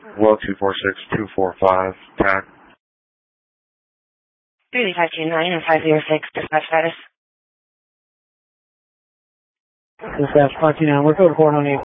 Well, 246245, TAC. 38529 and 506, dispatch status. Dispatch 529, we're code 498.